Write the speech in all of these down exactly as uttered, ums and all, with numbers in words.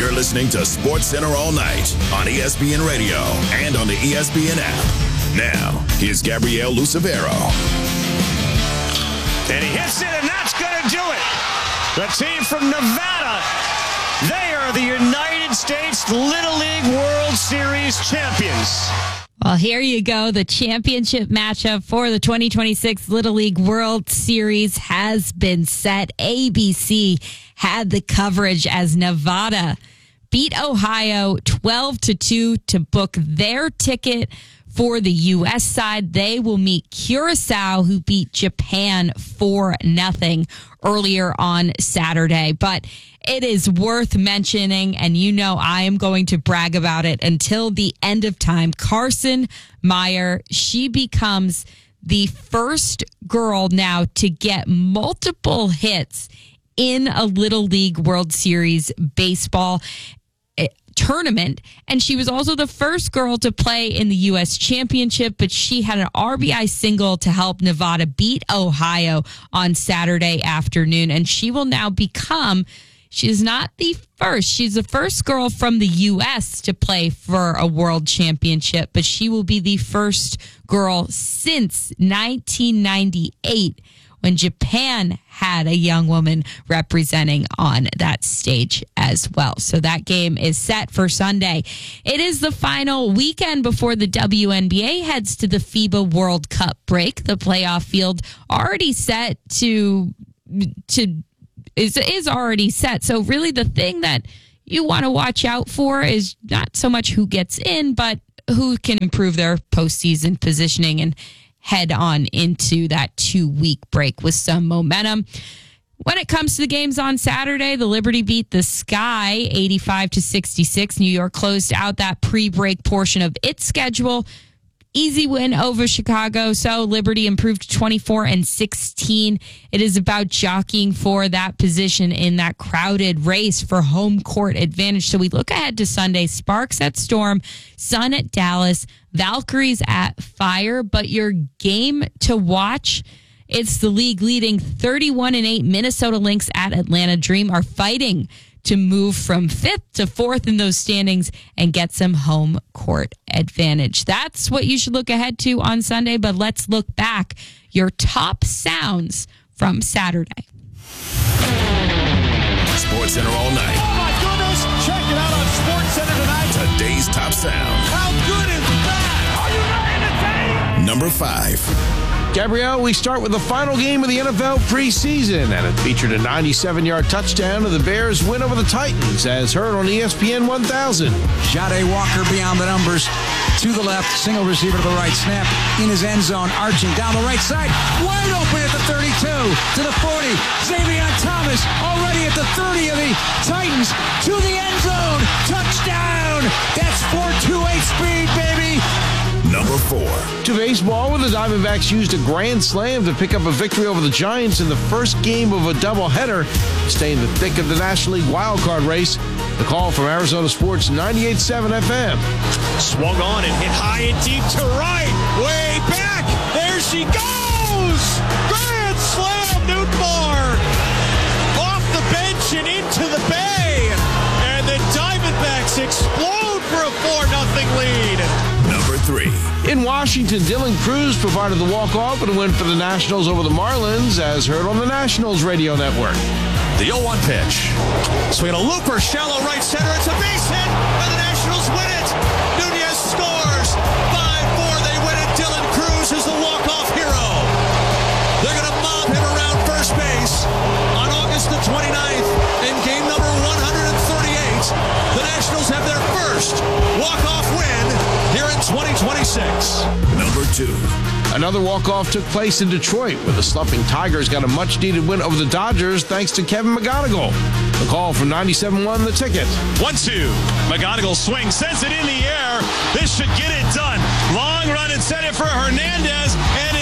You're listening to Sports Center all night on E S P N Radio and on the E S P N app. Now, here's Gabrielle Lucevero. And he hits it, and that's going to do it. The team from Nevada, they are the United States Little League World Series champions. Well, here you go. The championship matchup for the twenty twenty-six Little League World Series has been set. A B C had the coverage as Nevada beat Ohio twelve to two to book their ticket for the U S side. They will meet Curacao, who beat Japan four nothing earlier on Saturday. But it is worth mentioning, and you know I am going to brag about it until the end of time. Carson Meyer, she becomes the first girl now to get multiple hits in a Little League World Series baseball tournament, and she was also the first girl to play in the U S Championship, but she had an R B I single to help Nevada beat Ohio on Saturday afternoon, and she will now become, she's not the first, she's the first girl from the U S to play for a world championship, but she will be the first girl since nineteen ninety-eight when Japan had a young woman representing on that stage as well. So that game is set for Sunday. It is the final weekend before the W N B A heads to the FIBA World Cup break. The playoff field already set to, to is, is already set. So really the thing that you want to watch out for is not so much who gets in, but who can improve their postseason positioning and head on into that two-week break with some momentum. When it comes to the games on Saturday, the Liberty beat the Sky eighty-five to sixty-six. New York closed out that pre-break portion of its schedule. Easy win over Chicago. So Liberty improved to twenty-four and sixteen. It is about jockeying for that position in that crowded race for home court advantage. So we look ahead to Sunday. Sparks at Storm, Sun at Dallas, Valkyries at Fire. But your game to watch, it's the league leading thirty-one and eight Minnesota Lynx at Atlanta Dream are fighting to move from fifth to fourth in those standings and get some home court advantage. That's what you should look ahead to on Sunday, but let's look back. Your top sounds from Saturday. Sports Center all night. Oh my goodness! Check it out on Sports Center tonight. Today's top sound. How good is that? Are you ready to take? Number five. Gabrielle, we start with the final game of the N F L preseason, and it featured a ninety-seven-yard touchdown to the Bears' win over the Titans, as heard on E S P N one thousand. Jade Walker beyond the numbers, to the left, single receiver to the right, snap in his end zone, arching down the right side, wide open at the thirty-two, to the forty, Xavier Thomas already at the thirty of the Titans, to the end zone, touchdown! That's four twenty-eight speed, baby! Number four. To baseball, where the Diamondbacks used a grand slam to pick up a victory over the Giants in the first game of a doubleheader, stay in the thick of the National League wildcard race. The call from Arizona Sports ninety-eight point seven F M. Swung on and hit high and deep to right. Way back. There she goes. Grand slam, Newtmar. Off the bench and into the bay. And the Diamondbacks explode for a four nothing lead. Number three. In Washington, Dylan Cruz provided the walk-off and a win for the Nationals over the Marlins, as heard on the Nationals radio network. The oh one pitch. Swing a looper, shallow right center. It's a base hit, and the Nationals win it. Nunez scores. five four, they win it. Dylan Cruz is the walk-off hero. They're going to mob him around first base on August the twenty-ninth in game number one hundred thirty-eight. The Nationals have their first walk-off win here in twenty twenty-six. Number two. Another walk-off took place in Detroit, where the slumping Tigers got a much-needed win over the Dodgers thanks to Kevin McGonigal. The call from ninety-seven point one The Ticket. one two. McGonigal swings, sends it in the air. This should get it done. Long run and set it for Hernandez, and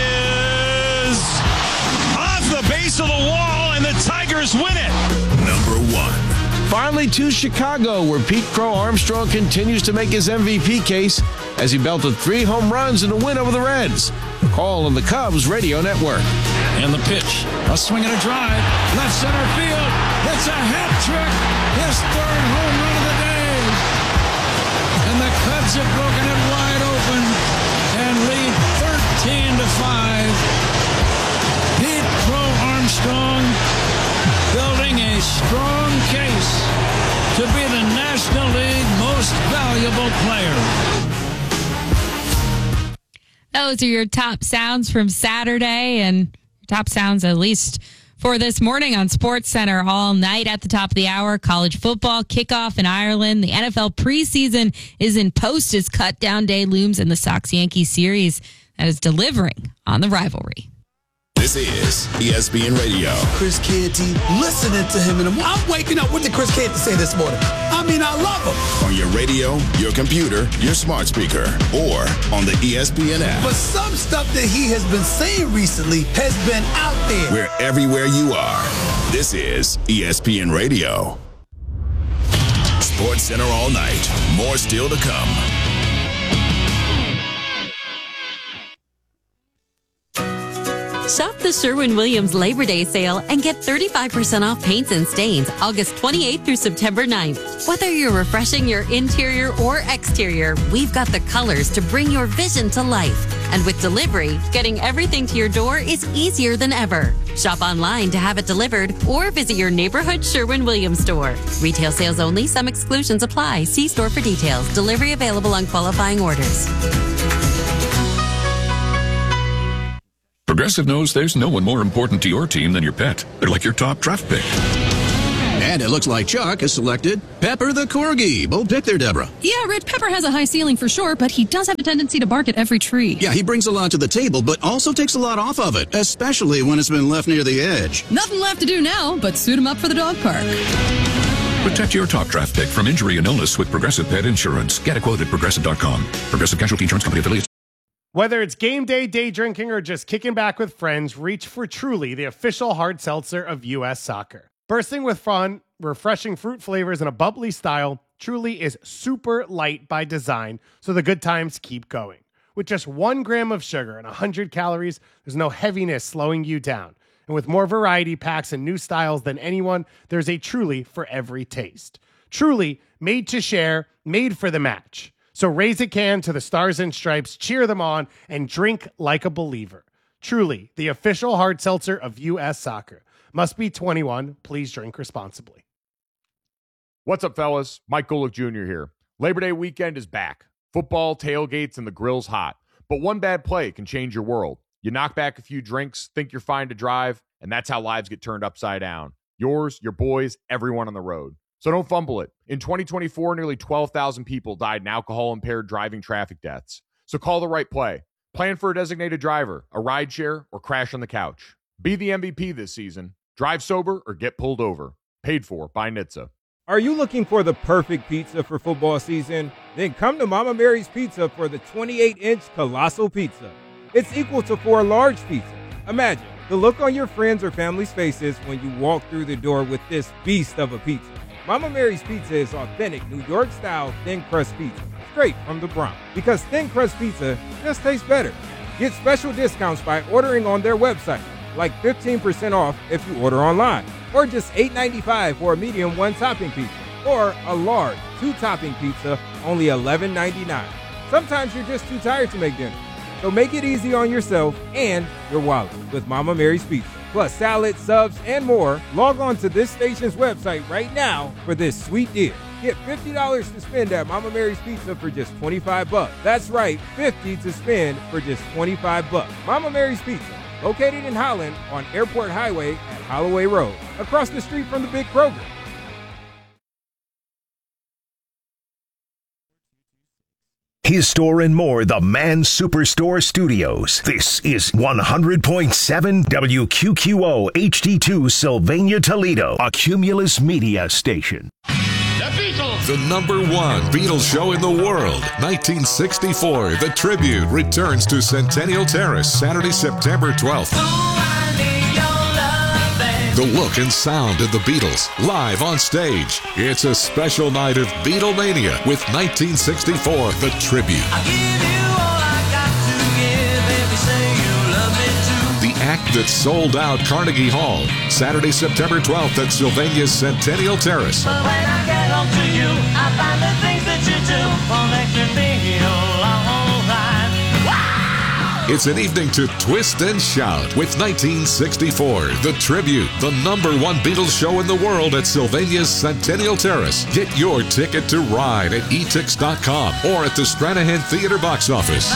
it is off the base of the wall, and the Tigers win it. Number one. Finally to Chicago, where Pete Crow Armstrong continues to make his M V P case as he belted three home runs in a win over the Reds. The call on the Cubs radio network. And the pitch, a swing and a drive, left center field. It's a hat trick. His third home run of the day. And the Cubs have broken it wide open and lead thirteen to five. Pete Crow Armstrong building a strong case to be the National League most valuable player. Those are your top sounds from Saturday and top sounds at least for this morning on SportsCenter all night at the top of the hour. College football kickoff in Ireland. The N F L preseason is in post as cut-down day looms in the Sox-Yankees series that is delivering on the rivalry. This is E S P N Radio. Chris Canty, listening to him in the morning. I'm waking up. What did Chris Canty say this morning? I mean, I love him. On your radio, your computer, your smart speaker, or on the E S P N app. But some stuff that he has been saying recently has been out there. We're everywhere you are. This is E S P N Radio. SportsCenter all night. More still to come. Shop the Sherwin-Williams Labor Day sale and get thirty-five percent off paints and stains August twenty-eighth through September ninth. Whether you're refreshing your interior or exterior, we've got the colors to bring your vision to life. And with delivery, getting everything to your door is easier than ever. Shop online to have it delivered or visit your neighborhood Sherwin-Williams store. Retail sales only. Some exclusions apply. See store for details. Delivery available on qualifying orders. Progressive knows there's no one more important to your team than your pet. They're like your top draft pick. And it looks like Chuck has selected Pepper the Corgi. Bold pick there, Deborah. Yeah, Rich, Pepper has a high ceiling for sure, but he does have a tendency to bark at every tree. Yeah, he brings a lot to the table, but also takes a lot off of it, especially when it's been left near the edge. Nothing left to do now but suit him up for the dog park. Protect your top draft pick from injury and illness with Progressive Pet Insurance. Get a quote at progressive dot com. Progressive Casualty Insurance Company affiliates. Whether it's game day, day drinking, or just kicking back with friends, reach for Truly, the official hard seltzer of U S Soccer. Bursting with fun, refreshing fruit flavors, and a bubbly style, Truly is super light by design, so the good times keep going. With just one gram of sugar and one hundred calories, there's no heaviness slowing you down. And with more variety packs and new styles than anyone, there's a Truly for every taste. Truly, made to share, made for the match. So raise a can to the Stars and Stripes, cheer them on, and drink like a believer. Truly, the official hard seltzer of U S Soccer. Must be twenty-one. Please drink responsibly. What's up, fellas? Mike Golick Junior here. Labor Day weekend is back. Football, tailgates, and the grill's hot. But one bad play can change your world. You knock back a few drinks, think you're fine to drive, and that's how lives get turned upside down. Yours, your boys, everyone on the road. So don't fumble it. In twenty twenty-four, nearly twelve thousand people died in alcohol-impaired driving traffic deaths. So call the right play. Plan for a designated driver, a rideshare, or crash on the couch. Be the M V P this season. Drive sober or get pulled over. Paid for by N H T S A. Are you looking for the perfect pizza for football season? Then come to Mama Mary's Pizza for the twenty-eight inch Colossal Pizza. It's equal to four large pizzas. Imagine the look on your friends or family's faces when you walk through the door with this beast of a pizza. Mama Mary's Pizza is authentic New York-style thin crust pizza, straight from the Bronx. Because thin crust pizza just tastes better. Get special discounts by ordering on their website, like fifteen percent off if you order online, or just eight ninety-five for a medium one-topping pizza, or a large two-topping pizza, only eleven ninety-nine. Sometimes you're just too tired to make dinner, so make it easy on yourself and your wallet with Mama Mary's Pizza. Plus salad, subs, and more. Log on to this station's website right now for this sweet deal. Get fifty dollars to spend at Mama Mary's Pizza for just twenty-five bucks. That's right, fifty to spend for just twenty-five bucks. Mama Mary's Pizza, located in Holland on Airport Highway at Holloway Road, across the street from the Big Kroger. His Store and More, the Man Superstore Studios. This is one hundred point seven W Q Q O H D two Sylvania, Toledo, a Cumulus Media station. The Beatles! The number one Beatles show in the world. nineteen sixty-four, The Tribute returns to Centennial Terrace, Saturday, September twelfth. The look and sound of the Beatles, live on stage. It's a special night of Beatlemania with nineteen sixty-four, The Tribute. The packed that sold out Carnegie Hall. Saturday, September twelfth at Sylvania's Centennial Terrace. But when I get home to you, I find the things that you do will make me feel alright. It's an evening to twist and shout with nineteen sixty-four, The Tribute, the number one Beatles show in the world at Sylvania's Centennial Terrace. Get your ticket to ride at e tix dot com or at the Stranahan Theater box office.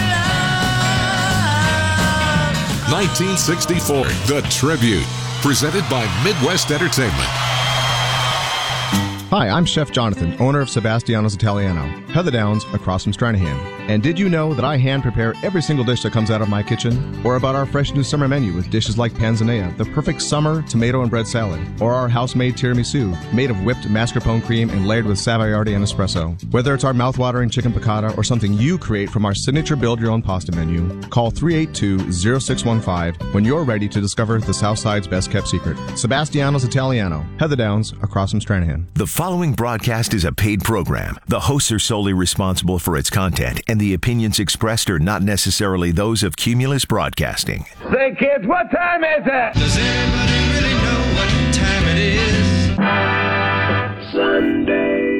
nineteen sixty-four, The Tribute, presented by Midwest Entertainment. Hi, I'm Chef Jonathan, owner of Sebastiano's Italiano, Heather Downs, across from Stranahan. And did you know that I hand prepare every single dish that comes out of my kitchen? Or about our fresh new summer menu with dishes like panzanea, the perfect summer tomato and bread salad, or our house-made tiramisu, made of whipped mascarpone cream and layered with Savoiardi and espresso. Whether it's our mouth-watering chicken piccata or something you create from our signature build-your-own pasta menu, call three eight two, zero six one five when you're ready to discover the Southside's best-kept secret. Sebastiano's Italiano, Heather Downs, across from Stranahan. The following broadcast is a paid program. The hosts are solely responsible for its content, and the opinions expressed are not necessarily those of Cumulus Broadcasting. Say, kids, what time is it? Does anybody